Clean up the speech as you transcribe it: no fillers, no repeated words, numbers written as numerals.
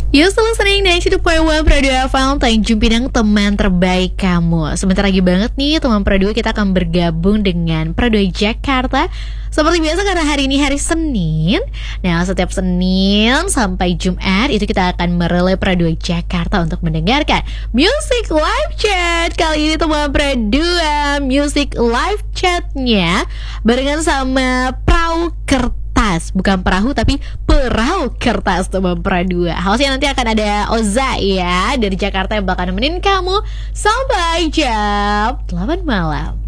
Yuk listening 92.1 Radio FM Tanjung Pinang, teman terbaik kamu. Sebentar lagi banget nih teman Pro 2 kita akan bergabung dengan Pro 2 Jakarta. Seperti biasa karena hari ini hari Senin. Nah setiap Senin sampai Jumat itu kita akan merelay Pro 2 Jakarta untuk mendengarkan Music Live Chat. Kali ini teman Pro 2 Music Live Chatnya barengan sama Perahu Kertas. Bukan perahu tapi perahu kertas teman Pro 2. Hostnya nanti akan ada Oza ya dari Jakarta yang bakal nemenin kamu sampai jam 8 malam.